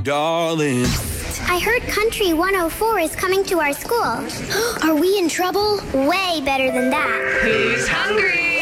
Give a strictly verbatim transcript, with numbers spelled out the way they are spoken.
darling. I heard Country one oh four is coming to our school. Are we in trouble? Way better than that. Who's hungry?